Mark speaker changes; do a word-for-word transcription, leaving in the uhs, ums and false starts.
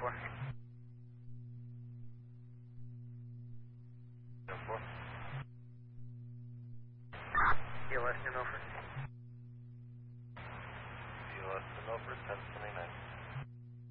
Speaker 1: four.
Speaker 2: ten four.
Speaker 1: C L S New Milford.
Speaker 2: C L S New Milford, ten twenty-nine.